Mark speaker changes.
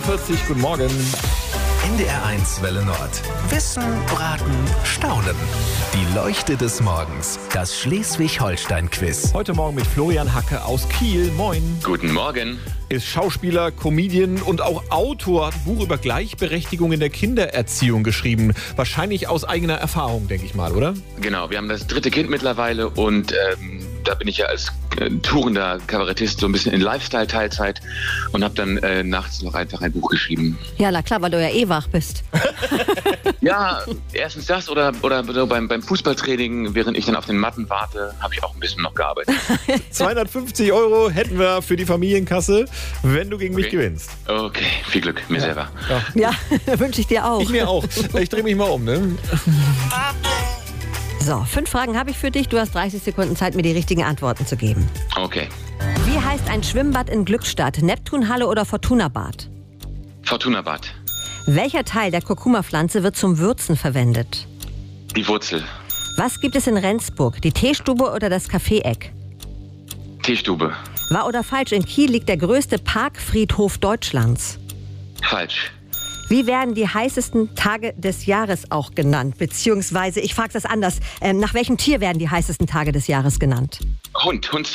Speaker 1: 40, guten Morgen.
Speaker 2: NDR1 Welle Nord. Wissen, Braten, Staunen. Die Leuchte des Morgens. Das Schleswig-Holstein-Quiz.
Speaker 1: Heute Morgen mit Florian Hacke aus Kiel. Moin.
Speaker 3: Guten Morgen.
Speaker 1: Ist Schauspieler, Comedian und auch Autor, hat ein Buch über Gleichberechtigung in der Kindererziehung geschrieben. Wahrscheinlich aus eigener Erfahrung, denke ich mal, oder?
Speaker 3: Genau, wir haben das 3. Kind mittlerweile und da bin ich ja als tourender Kabarettist so ein bisschen in Lifestyle-Teilzeit und habe dann nachts noch einfach ein Buch geschrieben.
Speaker 4: Ja, na klar, weil du ja eh wach bist.
Speaker 3: Ja, erstens das oder so beim Fußballtraining, während ich dann auf den Matten warte, habe ich auch ein bisschen noch gearbeitet.
Speaker 1: 250 € hätten wir für die Familienkasse, wenn du gegen mich gewinnst.
Speaker 3: Okay, viel Glück, mir selber.
Speaker 4: Ja, wünsche ich dir auch.
Speaker 1: Ich mir auch. Ich drehe mich mal um, ne?
Speaker 4: So, 5 Fragen habe ich für dich. Du hast 30 Sekunden Zeit, mir die richtigen Antworten zu geben.
Speaker 3: Okay.
Speaker 4: Wie heißt ein Schwimmbad in Glückstadt? Neptunhalle oder Fortunabad?
Speaker 3: Fortunabad.
Speaker 4: Welcher Teil der Kurkuma-Pflanze wird zum Würzen verwendet?
Speaker 3: Die Wurzel.
Speaker 4: Was gibt es in Rendsburg? Die Teestube oder das Kaffee-Eck?
Speaker 3: Teestube.
Speaker 4: Wahr oder falsch? In Kiel liegt der größte Parkfriedhof Deutschlands.
Speaker 3: Falsch.
Speaker 4: Wie werden die heißesten Tage des Jahres auch genannt? Beziehungsweise, ich frage das anders. Nach welchem Tier werden die heißesten Tage des Jahres genannt?
Speaker 3: Hund.